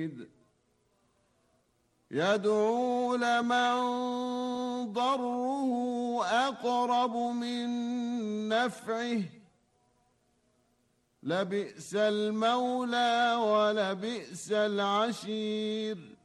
بعيد يدعو لمن ضره أقرب من نفعه لبئس المولى ولبئس العشير